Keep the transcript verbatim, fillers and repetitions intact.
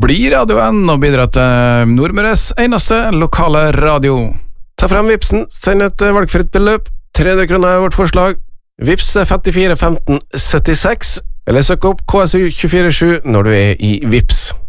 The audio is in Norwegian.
bli radioen og bidra til Nordmøres eneste lokale radio. Ta frem Vipsen, send et valgfritt beløp. tre hundre kroner er vårt forslag. Vips er femtifire femten syttiseks, eller søk opp K S U to fire sju når du er i Vips.